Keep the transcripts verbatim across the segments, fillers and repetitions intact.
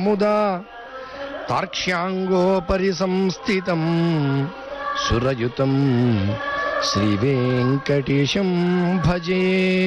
ముదా తార్క్ష్యాంగోపరి సంస్థితం సురయుతం శ్రీ వెంకటేశం భజే.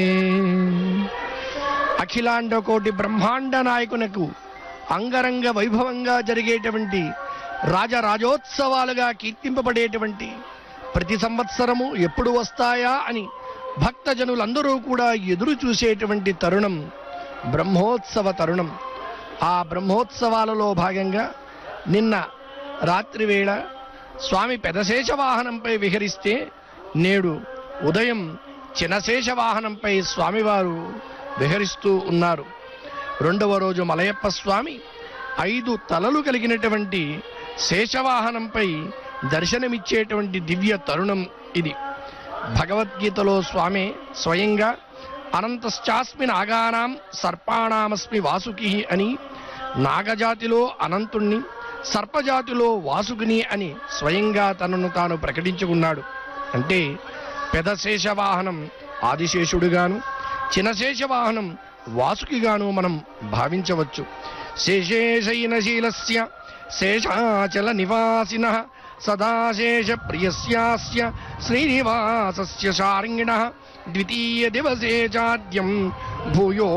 అఖిలాండ కోటి బ్రహ్మాండ నాయకునకు అంగరంగ వైభవంగా జరిగేటువంటి రాజరాజోత్సవాలుగా కీర్తింపబడేటువంటి ప్రతి సంవత్సరము ఎప్పుడు వస్తాయా అని భక్తజనులందరూ కూడా ఎదురు చూసేటువంటి తరుణం బ్రహ్మోత్సవ తరుణం. ఆ బ్రహ్మోత్సవాలలో భాగంగా నిన్న రాత్రి వేళ స్వామి పెదశేష వాహనంపై విహరిస్తే నేడు ఉదయం చినశేష వాహనంపై స్వామివారు విహరిస్తూ ఉన్నారు. రెండవ రోజు మలయప్ప స్వామి ఐదు తలలు కలిగినటువంటి శేషవాహనంపై దర్శనమిచ్చేటువంటి దివ్య తరుణం ఇది. భగవద్గీతలో స్వామి స్వయంగా అనంతశ్చాస్మి నాగానాం సర్పాణామస్మి వాసుకి అని, నాగజాతిలో అనంతుణ్ణి సర్పజాతిలో వాసుకిని అని స్వయంగా తనను తాను ప్రకటించుకున్నాడు. అంటే పెదశేష వాహనం ఆదిశేషుడుగాను చినశేష వాహనం వాసుకిగాను మనం భావించవచ్చు. శేషేశయనశీలస్య శేషాచల నివాసినః సదాశేష ప్రియస్యాస్య శ్రీనివాసస్య శార్ంగిణః ద్వితీయ దివసే చాద్యం భూయో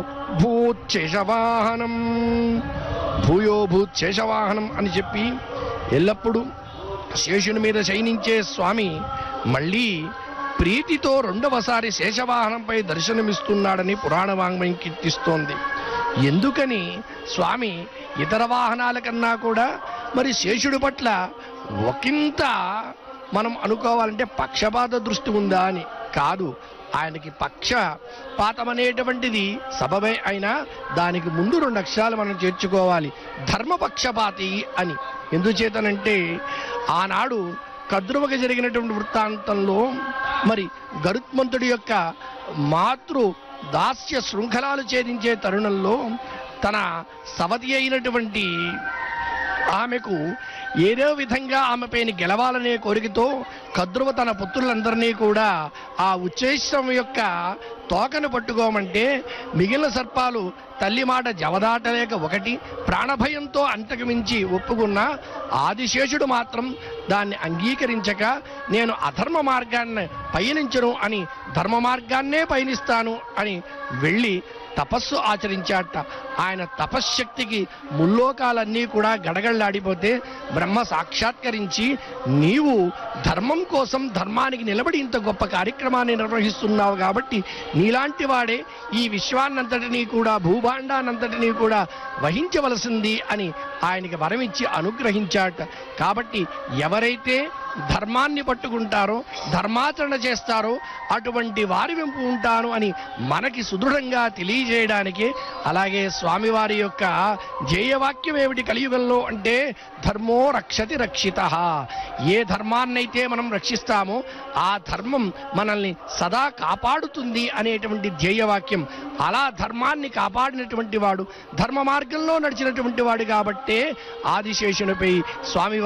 భూచ్చేషవాహనం. భూయో భూచ్చేషవాహనం అని చెప్పి ఎల్లప్పుడూ శేషుని మీద శయనించే స్వామి మళ్ళీ ప్రీతితో రెండవసారి శేషవాహనంపై దర్శనమిస్తున్నాడని పురాణ వాంగ్మయం కీర్తిస్తోంది. ఎందుకని స్వామి ఇతర వాహనాల కన్నా కూడా మరి శేషుడి పట్ల ఒకంత మనం అనుకోవాలంటే పక్షపాత దృష్టి ఉందా అని కాదు. ఆయనకి పక్షపాతం అనేటువంటిది సబబే అయినా దానికి ముందు రెండు అక్షరాలు మనం చేర్చుకోవాలి, ధర్మపక్షపాతి అని. ఎందుచేతనంటే ఆనాడు కద్రువకి జరిగినటువంటి వృత్తాంతంలో మరి గరుత్మంతుడి యొక్క మాతృ దాస్య శృంఖలాలు ఛేదించే తరుణంలో తన సవతి అయినటువంటి ఆమెకు ఏదో విధంగా ఆమెపైన గెలవాలనే కోరికతో కద్రువ తన పుత్రులందరినీ కూడా ఆ ఉచ్చేష్టం యొక్క తోకను పట్టుకోమంటే మిగిలిన సర్పాలు తల్లి మాట జవదాటలేక ఒకటి ప్రాణభయంతో అంతకు మించి ఒప్పుకున్న ఆదిశేషుడు మాత్రం దాన్ని అంగీకరించక నేను అధర్మ మార్గాన్ని పయనించను అని ధర్మ మార్గాన్నే పయనిస్తాను అని వెళ్ళి తపస్సు ఆచరించాట. ఆయన తపశ్శక్తికి ముల్లోకాలన్నీ కూడా గడగళ్ళాడిపోతే బ్రహ్మ సాక్షాత్కరించి నీవు ధర్మం కోసం ధర్మానికి నిలబడి ఇంత గొప్ప కార్యక్రమాన్ని నిర్వహిస్తున్నావు కాబట్టి నీలాంటి వాడే ఈ విశ్వాన్నంతటినీ కూడా భూభాండానంతటినీ కూడా వహించవలసింది అని ఆయనకి వరమిచ్చి అనుగ్రహించాట. కాబట్టి ఎవరైతే ధర్మాన్ని పట్టుకుంటారో ధర్మాచరణ చేస్తారో అటువంటి వారి వెంపు ఉంటాను అని మనకి సుదృఢంగా తెలియజేయడానికి, అలాగే స్వామివారి యొక్క ధ్యేయవాక్యం ఏమిటి కలియుగంలో అంటే ధర్మో రక్షతి రక్షితః. ఏ ధర్మాన్నైతే మనం రక్షిస్తామో ఆ ధర్మం మనల్ని సదా కాపాడుతుంది అనేటువంటి ధ్యేయవాక్యం. అలా ధర్మాన్ని కాపాడినటువంటి వాడు ధర్మ మార్గంలో నడిచినటువంటి వాడు కాబట్టే ఆదిశేషునిపై స్వామి